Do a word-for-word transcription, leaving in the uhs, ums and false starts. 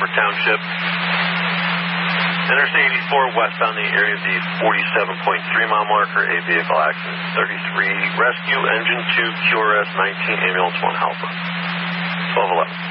Milford Township. Interstate eighty-four west on the area of the forty-seven point three mile marker. A vehicle accident. thirty-three rescue, engine two, Q R S nineteen, ambulance one helper. twelve eleven.